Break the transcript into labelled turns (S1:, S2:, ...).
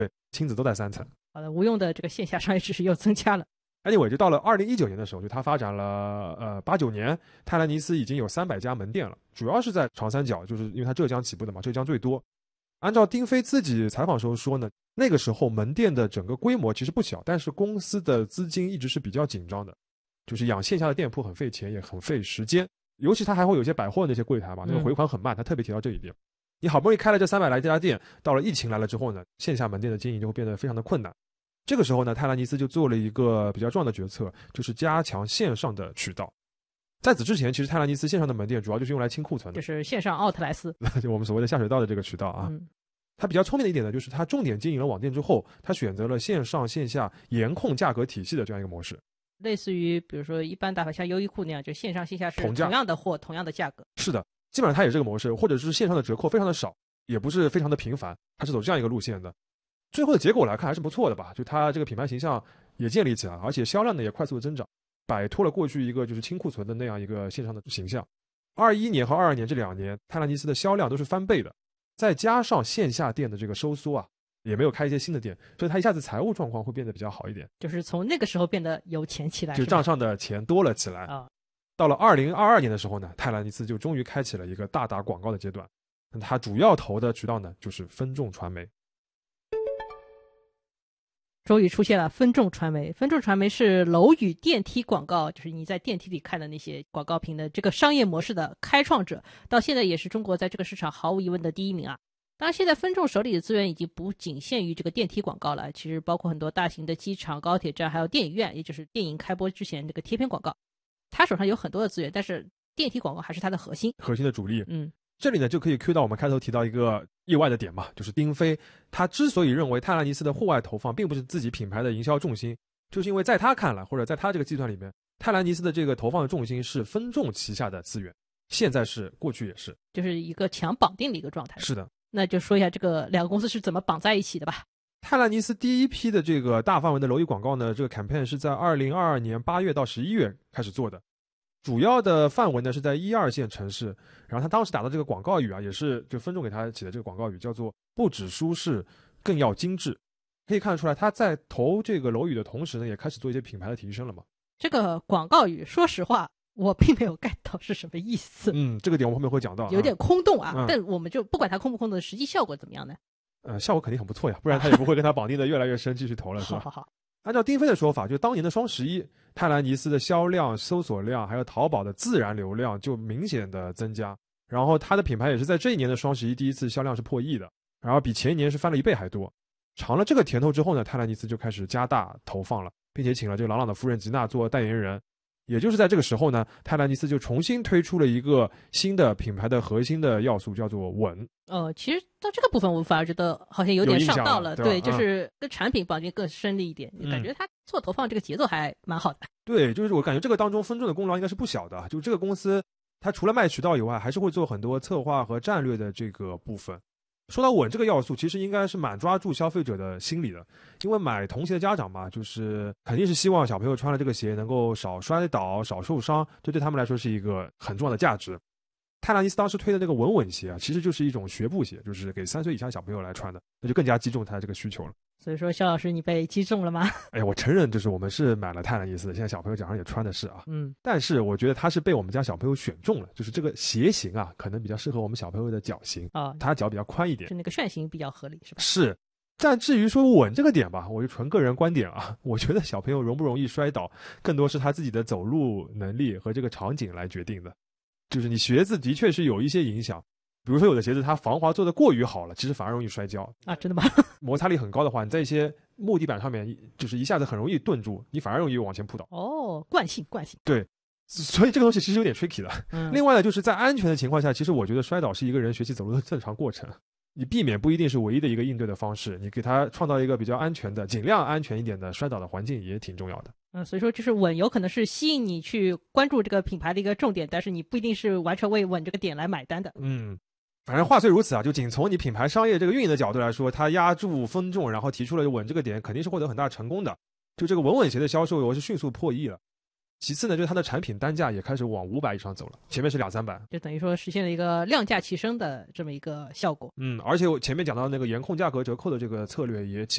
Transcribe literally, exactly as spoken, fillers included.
S1: 对，亲子都在三层。
S2: 好的，无用的这个线下商业知识又增加了。
S1: anyway， 就到了二零一九年的时候，就它发展了呃八九年，泰兰尼斯已经有三百家门店了，主要是在长三角，就是因为它浙江起步的嘛，浙江最多。按照丁飞自己采访时候说呢，那个时候门店的整个规模其实不小，但是公司的资金一直是比较紧张的，就是养线下的店铺很费钱，也很费时间，尤其它还会有一些百货那些柜台嘛，那个回款很慢，他特别提到这一点。你好不容易开了这三百来家店，到了疫情来了之后呢，线下门店的经营就会变得非常的困难。这个时候呢，泰兰尼斯就做了一个比较重要的决策，就是加强线上的渠道。在此之前，其实泰兰尼斯线上的门店主要就是用来清库存的，
S2: 就是线上奥特莱斯，
S1: 就我们所谓的下水道的这个渠道啊。
S2: 嗯，
S1: 他比较聪明的一点呢，就是他重点经营了网店之后，他选择了线上线下严控价格体系的这样一个模式，
S2: 类似于比如说一般打法像优衣库那样，就线上线下是
S1: 同价
S2: 同样的货，同样的价格。
S1: 是的，基本上他也是这个模式，或者是线上的折扣非常的少，也不是非常的频繁，他是走这样一个路线的。最后的结果来看还是不错的吧，就他这个品牌形象也建立起来，而且销量呢也快速的增长，摆脱了过去一个就是清库存的那样一个线上的形象。二一年和二二年这两年，泰兰尼斯的销量都是翻倍的，再加上线下店的这个收缩啊，也没有开一些新的店，所以他一下子财务状况会变得比较好一点，
S2: 就是从那个时候变得有钱起来，
S1: 就账上的钱多了起来
S2: 啊。
S1: 到了二零二二年的时候呢，泰兰尼斯就终于开启了一个大打广告的阶段，他主要投的渠道呢就是分众传媒。
S2: 终于出现了分众传媒。分众传媒是楼宇电梯广告，就是你在电梯里看的那些广告屏的这个商业模式的开创者，到现在也是中国在这个市场毫无疑问的第一名啊。当然现在分众手里的资源已经不仅限于这个电梯广告了，其实包括很多大型的机场、高铁站还有电影院，也就是电影开播之前这个贴片广告。他手上有很多的资源，但是电梯广告还是他的核心
S1: 核心的主力。
S2: 嗯，
S1: 这里呢就可以 Q 到我们开头提到一个意外的点嘛，就是丁飞他之所以认为泰兰尼斯的户外投放并不是自己品牌的营销重心，就是因为在他看来，或者在他这个计算里面，泰兰尼斯的这个投放的重心是分众旗下的资源，现在是，过去也是，
S2: 就是一个强绑定的一个状态。
S1: 是的，
S2: 那就说一下这个两个公司是怎么绑在一起的吧。
S1: 泰兰尼斯第一批的这个大范围的楼宇广告呢，这个 campaign 是在二零二二年八月到十一月开始做的，主要的范围呢是在一二线城市，然后他当时打的这个广告语啊，也是就分众给他起的这个广告语叫做不只舒适更要精致。可以看得出来他在投这个楼宇的同时呢，也开始做一些品牌的提升了嘛。
S2: 这个广告语说实话我并没有 get 到是什么意思。
S1: 嗯，这个点我后面会讲到，
S2: 有点空洞啊、
S1: 嗯、
S2: 但我们就不管它空不空洞，实际效果怎么样呢？
S1: 呃，效果肯定很不错呀，不然他也不会跟他绑定的越来越深继续投了是吧？
S2: 好好好。
S1: 按照丁飞的说法，就当年的双十一，泰兰尼斯的销量、搜索量还有淘宝的自然流量就明显的增加，然后他的品牌也是在这一年的双十一第一次销量是破亿的，然后比前一年是翻了一倍还多。尝了这个甜头之后呢，泰兰尼斯就开始加大投放了，并且请了这个朗朗的夫人吉娜做代言人。也就是在这个时候呢，泰兰尼斯就重新推出了一个新的品牌的核心的要素，叫做稳。
S2: 呃，其实到这个部分我反而觉得好像有点上道了，
S1: 了
S2: 对, 对，就是跟产品绑定更深了一点、嗯、感觉他做投放这个节奏还蛮好的。
S1: 对，就是我感觉这个当中分众的功劳应该是不小的，就这个公司它除了卖渠道以外，还是会做很多策划和战略的这个部分。说到稳这个要素，其实应该是蛮抓住消费者的心理的，因为买童鞋的家长嘛，就是肯定是希望小朋友穿了这个鞋能够少摔倒、少受伤，这对他们来说是一个很重要的价值。泰兰尼斯当时推的那个稳稳鞋啊，其实就是一种学步鞋，就是给三岁以下小朋友来穿的，那就更加击中他的这个需求了。
S2: 所以说肖老师你被击中了吗？
S1: 哎呀，我承认就是我们是买了泰兰尼斯的，现在小朋友脚上也穿的是啊，
S2: 嗯，
S1: 但是我觉得他是被我们家小朋友选中了，就是这个鞋型啊，可能比较适合我们小朋友的脚型啊、哦，他脚比较宽一点，
S2: 就那个楦型比较合理是吧？
S1: 是。但至于说稳这个点吧，我就纯个人观点啊，我觉得小朋友容不容易摔倒，更多是他自己的走路能力和这个场景来决定的。就是你鞋子的确是有一些影响，比如说有的鞋子它防滑做得过于好了，其实反而容易摔跤
S2: 啊，真的吗？
S1: 摩擦力很高的话，你在一些木地板上面就是一下子很容易顿住，你反而容易往前扑倒。
S2: 哦，惯性惯性。
S1: 对，所以这个东西其实有点 tricky 的、嗯、另外呢，就是在安全的情况下，其实我觉得摔倒是一个人学习走路的正常过程，你避免不一定是唯一的一个应对的方式，你给他创造一个比较安全的尽量安全一点的摔倒的环境也挺重要的。
S2: 嗯，所以说就是稳有可能是吸引你去关注这个品牌的一个重点，但是你不一定是完全为稳这个点来买单的。
S1: 嗯，反正话虽如此啊，就仅从你品牌商业这个运营的角度来说，它压住分众，然后提出了稳这个点，肯定是获得很大成功的。就这个稳稳鞋的销售额是迅速破亿了。 其次呢，就是它的产品单价也开始往五百以上走了，前面是两三百，
S2: 就等于说实现了一个量价齐升的这么一个效果。
S1: 嗯，而且我前面讲到那个严控价格折扣的这个策略也起